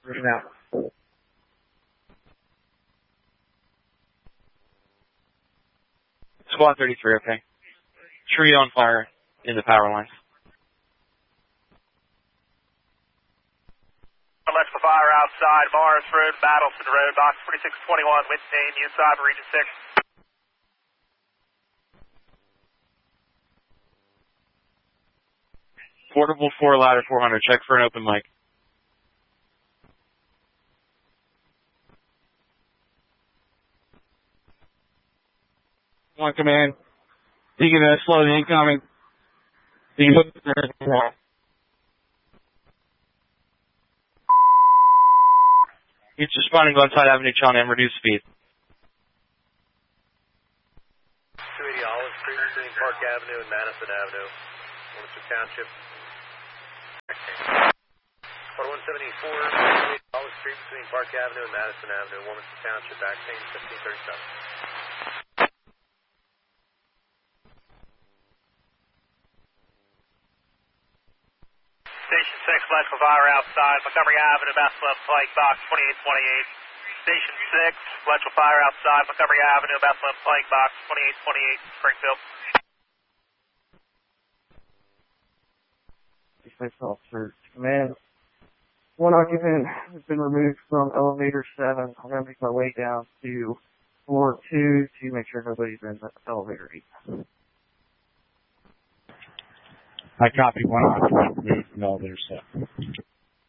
Moving out. Squad 33, okay. Tree on fire in the power lines. Electrical fire outside Mars Road, Battleson Road, box 4621, wind team, inside region 6. Portable 4 ladder 400, check for an open mic. One command. You can slow the incoming. You can He's responding to Glenside Avenue, Cheltenham, reduce speed. 280 Olive Street between Park Avenue and Madison Avenue, Warminster Township. 4174, Olive Street between Park Avenue and Madison Avenue, Warminster Township, vaccine 1537. Station 6, electrical fire outside Montgomery Avenue, Bethlehem Pike, box 2828. Station 6, electrical fire outside Montgomery Avenue, Bethlehem Pike, box 2828, Springfield. Defense officer command. One occupant has been removed from elevator 7. I'm going to make my way down to floor 2 to make sure nobody's in the elevator 8. I copy. One occupant moved from elevator 7.